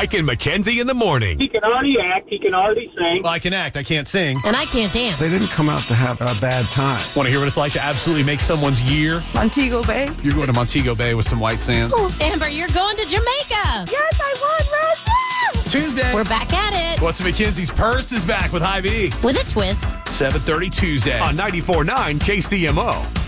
Mike and Mackenzie in the morning. He can already act. He can already sing. Well, I can act. I can't sing. And I can't dance. They didn't come out to have a bad time. Want to hear what it's like to absolutely make someone's year? Montego Bay. You're going to Montego Bay with some white sand. Amber, you're going to Jamaica. Yes, I won, Brazil. Tuesday. We're back at it. What's Mackenzie's Purse is back with Hy-Vee. With a twist. 7:30 Tuesday. On 94.9 KCMO.